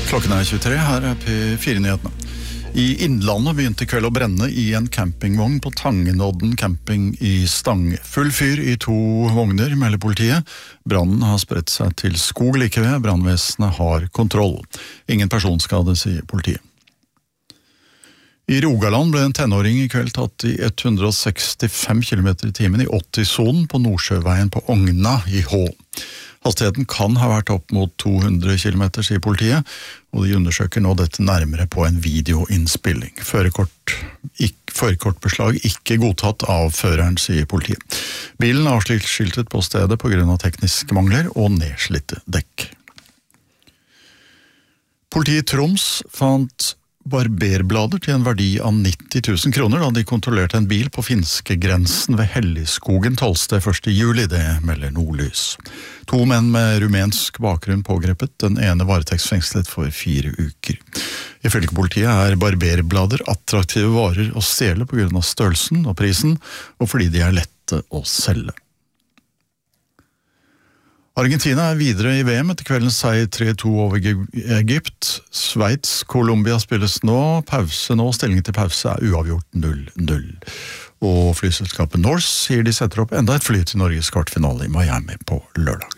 Klokken 23, her P4-nyhetene. I Innlandet begynte i kveld å brenne i en campingvogn på Tangenodden camping i Stang. Full fyr i 2 vogner, melder politiet. Brannen har spredt seg til skog like ved. Brannvesenet har kontroll. Ingen personskade, sier politiet. I Rogaland ble en tenåring i kveld tatt i 165 km i timen i 80-sonen på Nordsjøveien på Ogna i Hå. Hastigheten kan ha vært opp mot 200 km, sier politiet, og de undersøker nå dette nærmere på en videoinnspilling. Førerkortbeslag ikke godtatt av føreren, sier politiet. Bilen er avskiltet på stedet på grunn av tekniske mangler og nedslitte dekk. Politiet i Troms fant barberblader til en verdi av 90 000 kroner da de kontrollerte en bil på finskegrensen ved Helligskogen 12. 1. juli, det melder Nordlys. 2 menn med rumensk bakgrunn pågrepet, den ene varetektsfengslet for 4 uker. Ifølge politiet er barberblader attraktive varer å stjele på grunn av størrelsen og prisen, og fordi de er lette å selge. Argentina er videre i VM etter kveldens seier 3-2 over Egypt. Sveits, Colombia spilles nå, pause nå, stillingen til pause er uavgjort 0-0. Og flyselskapet Norse sier de setter opp enda et fly til Norges kvartfinale i Miami på lørdag.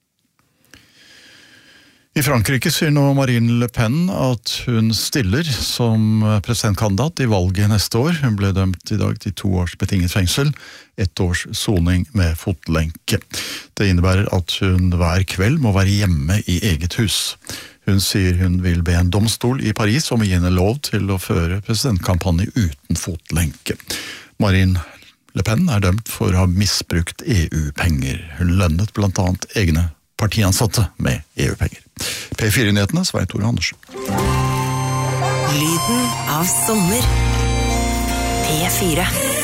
I Frankrike sier nå Marine Le Pen at hun stiller som presidentkandidat i valget neste år. Hun ble dømt i dag til 2 års betinget fengsel, 1 års soning med fotlenke. Det innebærer at hun hver kveld må være hjemme i eget hus. Hun sier hun vil be en domstol i Paris om å gi henne lov til å føre presidentkampanje uten fotlenke. Marine Le Pen er dømt for å ha misbrukt EU-penger. Hun lønnet blant annet egne partiansatte med EU-penger. P4-nyhetene, Svein Tore Andersen. Lyden av sommer. P4.